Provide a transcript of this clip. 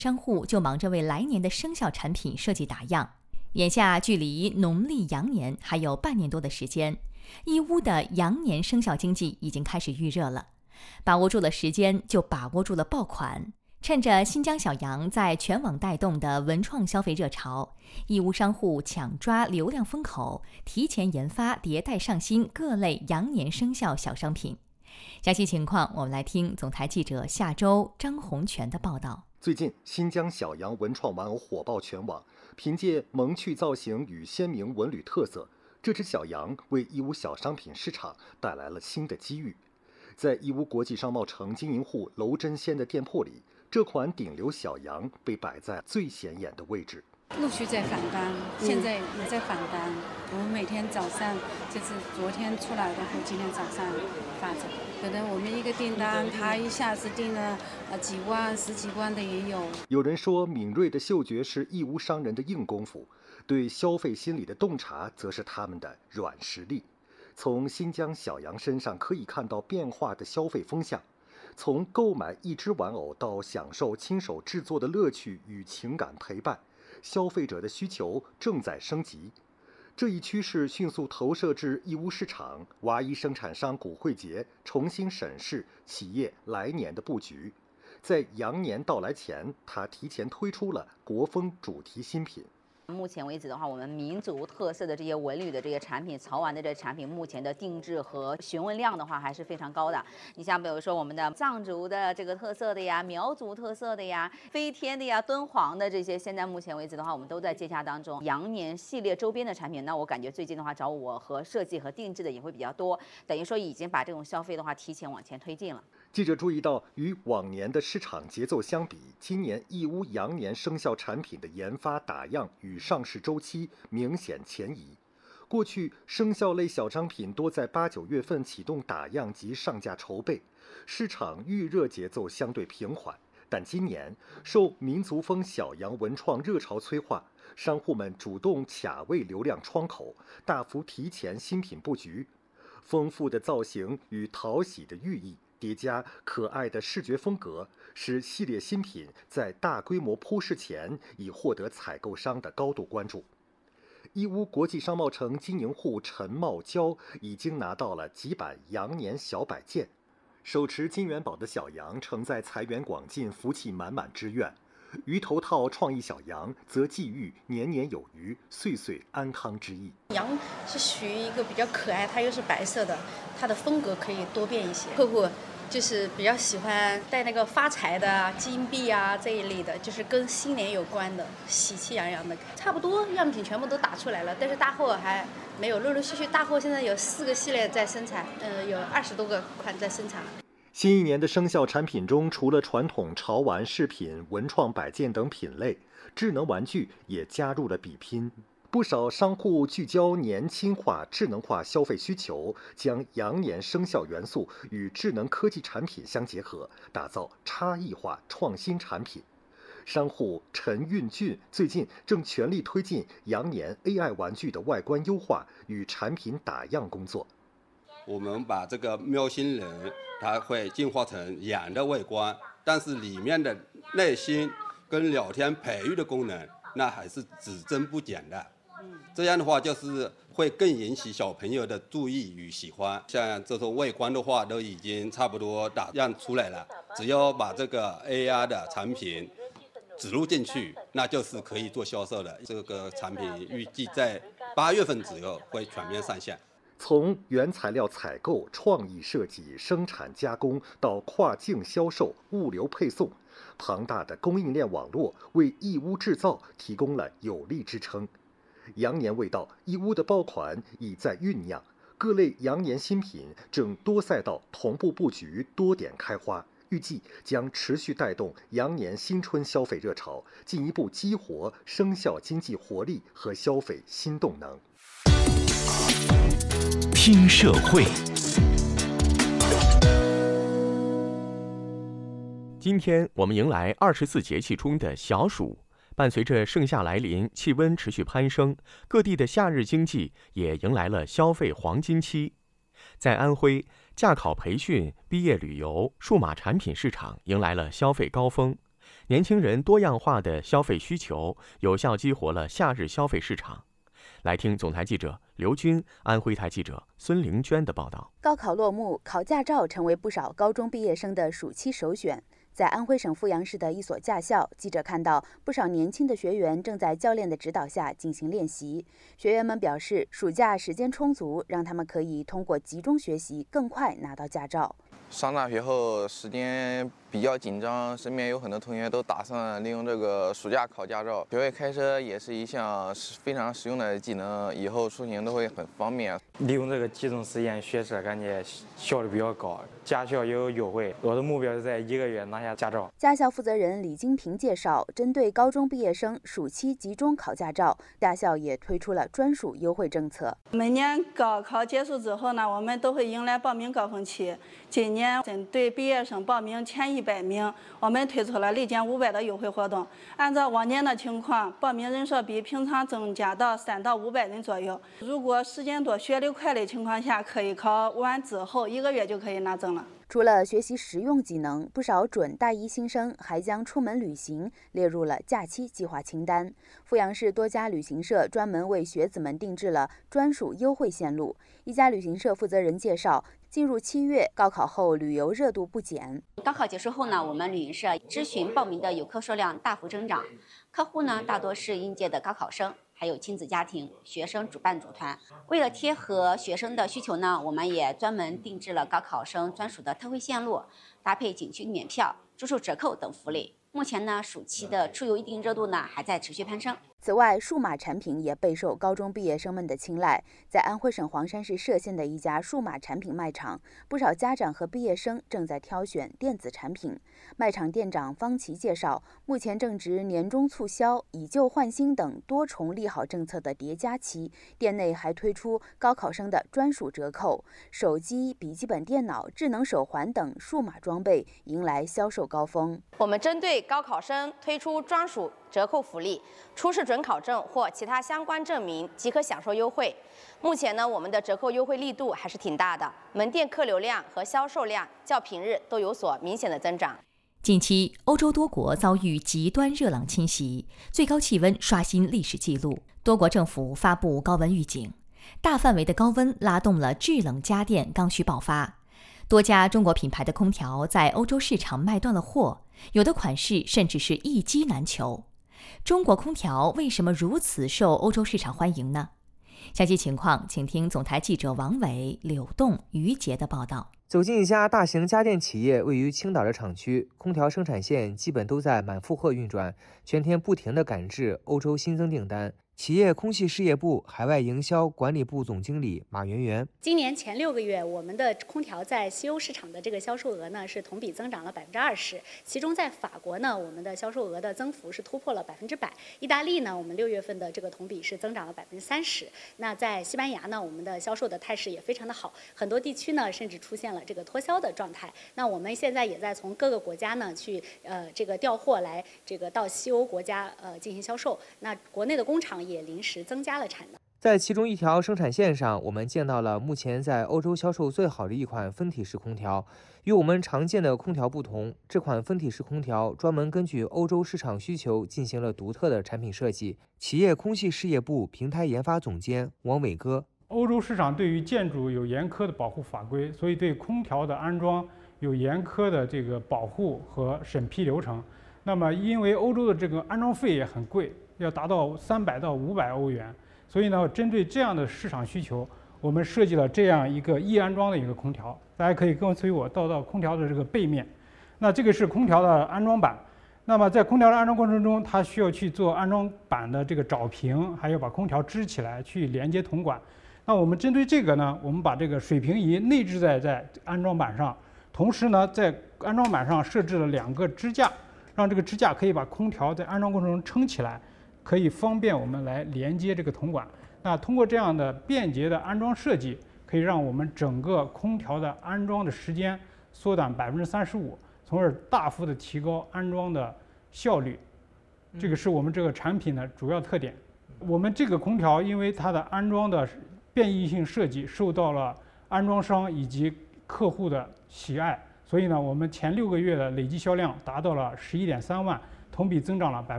商户就忙着为来年的生肖产品设计打样。眼下距离农历羊年还有半年多的时间，义乌的羊年生肖经济已经开始预热了。把握住了时间，就把握住了爆款。趁着新疆小羊在全网带动的文创消费热潮，义乌商户抢抓流量风口，提前研发迭代上新各类羊年生肖小商品。详细情况我们来听总台记者夏周、张洪全的报道。 最近新疆小羊文创玩偶火爆全网，凭借萌趣造型与鲜明纹理特色，这只小羊为义乌小商品市场带来了新的机遇。在义乌国际商贸城经营户娄真仙的店铺里，这款顶流小羊被摆在最显眼的位置。 陆续在返单，现在也在返单。我们每天早上就是昨天出来的和今天早上发走。可能我们一个订单，他一下子订了几万、十几万的也有。 有人说，敏锐的嗅觉是义乌商人的硬功夫，对消费心理的洞察则是他们的软实力。从新疆小羊身上可以看到变化的消费风向，从购买一只玩偶到享受亲手制作的乐趣与情感陪伴，消费者的需求正在升级。这一趋势迅速投射至义乌市场，娃衣生产商古汇杰重新审视企业来年的布局。在羊年到来前，他提前推出了国风主题新品。 目前为止的话，我们民族特色的这些纹理的这些产品、潮玩的这些产品，目前的定制和询问量的话还是非常高的。你像比如说我们的藏族的这个特色的呀、苗族特色的呀、飞天的呀、敦煌的这些，现在目前为止的话，我们都在接洽当中。羊年系列周边的产品，那我感觉最近的话找我和设计和定制的也会比较多，等于说已经把这种消费的话提前往前推进了。 记者注意到，与往年的市场节奏相比，今年义乌羊年生肖产品的研发打样与上市周期明显前移。过去生肖类小商品多在8、9月份启动打样及上架筹备，市场预热节奏相对平缓。但今年受民族风小羊文创热潮催化，商户们主动卡位流量窗口，大幅提前新品布局。丰富的造型与讨喜的寓意叠加可爱的视觉风格，使系列新品在大规模铺市前已获得采购商的高度关注。义乌国际商贸城经营户陈茂娇已经拿到了几版羊年小摆件，手持金元宝的小羊承载财源广进、福气满满之愿，鱼头套创意小羊则寄予年年有余、岁岁安康之意。 羊是属于一个比较可爱，它又是白色的，它的风格可以多变一些。客户就是比较喜欢带那个发财的金币啊这一类的，就是跟新年有关的，喜气洋洋的。差不多样品全部都打出来了，但是大货还没有，陆陆续续大货现在有4个系列在生产，有20多个款在生产。 新一年的生肖产品中，除了传统潮玩饰品、文创摆件等品类，智能玩具也加入了比拼。不少商户聚焦年轻化、智能化消费需求，将羊年生肖元素与智能科技产品相结合，打造差异化创新产品。商户陈运俊最近正全力推进羊年 AI 玩具的外观优化与产品打样工作。 我们把这个喵星人，它会进化成羊的外观，但是里面的内心跟聊天培育的功能，那还是只增不减的。这样的话就是会更引起小朋友的注意与喜欢。像这种外观的话都已经差不多打样出来了，只要把这个 AR 的产品植入进去，那就是可以做销售的。这个产品预计在8月份左右会全面上线。 从原材料采购、创意设计、生产加工到跨境销售、物流配送，庞大的供应链网络为义乌制造提供了有力支撑。羊年未到，义乌的爆款已在酝酿，各类羊年新品正多赛道同步布局，多点开花，预计将持续带动羊年新春消费热潮，进一步激活生肖经济活力和消费新动能。 听社会，今天我们迎来24节气中的小暑。伴随着盛夏来临，气温持续攀升，各地的夏日经济也迎来了消费黄金期。在安徽，驾考培训、毕业旅游、数码产品市场迎来了消费高峰。 年轻人多样化的消费需求，有效激活了夏日消费市场。来听总台记者刘军、安徽台记者孙玲娟的报道。 高考落幕，考驾照成为不少高中毕业生的暑期首选。在安徽省阜阳市的一所驾校，记者看到不少年轻的学员正在教练的指导下进行练习。学员们表示，暑假时间充足，让他们可以通过集中学习，更快拿到驾照。 上大学后时间比较紧张，身边有很多同学都打算利用这个暑假考驾照。学会开车也是一项非常实用的技能，以后出行都会很方便。 利用这个集中时间学车，感觉效率比较高。驾校也有优惠，我的目标是在1个月拿下驾照。 驾校负责人李金平介绍，针对高中毕业生暑期集中考驾照，驾校也推出了专属优惠政策。 每年高考结束之后呢，我们都会迎来报名高峰期。今年针对毕业生报名前100名，我们推出了立减500的优惠活动。按照往年的情况，报名人数比平常增加到300到500人左右。如果时间多、学历快的情况下，可以考完之后1个月就可以拿证了。 除了学习实用技能，不少准大一新生还将出门旅行列入了假期计划清单。阜阳市多家旅行社专门为学子们定制了专属优惠线路。一家旅行社负责人介绍，进入7月，高考后旅游热度不减。 高考结束后呢，我们旅行社咨询报名的游客数量大幅增长，客户呢大多是应届的高考生，还有亲子家庭、学生主办组团。为了贴合学生的需求呢，我们也专门定制了高考生专属的特惠线路，搭配景区免票、住宿折扣等福利。目前呢，暑期的出游预订热度呢还在持续攀升。 此外，数码产品也备受高中毕业生们的青睐。在安徽省黄山市歙县的一家数码产品卖场，不少家长和毕业生正在挑选电子产品。卖场店长方琦介绍，目前正值年终促销、以旧换新等多重利好政策的叠加期，店内还推出高考生的专属折扣，手机、笔记本电脑、智能手环等数码装备迎来销售高峰。 我们针对高考生推出专属折扣福利，出示准考证或其他相关证明即可享受优惠。目前呢，我们的折扣优惠力度还是挺大的，门店客流量和销售量较平日都有所明显的增长。 近期，欧洲多国遭遇极端热浪侵袭，最高气温刷新历史记录，多国政府发布高温预警。大范围的高温拉动了制冷家电刚需爆发，多家中国品牌的空调在欧洲市场卖断了货，有的款式甚至是一机难求。中国空调为什么如此受欧洲市场欢迎呢？详细情况，请听总台记者王伟、柳栋、于杰的报道。 走进一家大型家电企业位于青岛的厂区，空调生产线基本都在满负荷运转，全天不停地赶制欧洲新增订单。企业空气事业部海外营销管理部总经理马媛媛： 今年前6个月，我们的空调在西欧市场的这个销售额呢是同比增长了20%，其中在法国呢，我们的销售额的增幅是突破了100%，意大利呢，我们6月份的这个同比是增长了30%。那在西班牙呢，我们的销售的态势也非常的好，很多地区呢甚至出现了这个脱销的状态。那我们现在也在从各个国家呢去这个调货来这个到西欧国家进行销售。那国内的工厂也临时增加了产能。 在其中一条生产线上，我们见到了目前在欧洲销售最好的一款分体式空调。与我们常见的空调不同，这款分体式空调专门根据欧洲市场需求进行了独特的产品设计。企业空气事业部平台研发总监王伟哥： 欧洲市场对于建筑有严苛的保护法规，所以对空调的安装有严苛的这个保护和审批流程。那么因为欧洲的这个安装费也很贵，要达到300到500欧元，所以呢，针对这样的市场需求，我们设计了这样一个易安装的一个空调。大家可以跟随我到空调的这个背面，那这个是空调的安装板。那么在空调的安装过程中，它需要去做安装板的这个找平，还要把空调支起来去连接铜管。那我们针对这个呢，我们把这个水平仪内置在安装板上，同时呢，在安装板上设置了2个支架，让这个支架可以把空调在安装过程中撑起来，可以方便我们来连接这个铜管。那通过这样的便捷的安装设计，可以让我们整个空调的安装的时间缩短35%，从而大幅的提高安装的效率。这个是我们这个产品的主要特点。我们这个空调因为它的安装的便宜性设计受到了安装商以及客户的喜爱，所以呢，我们前6个月的累计销量达到了11.3万， 同比增长了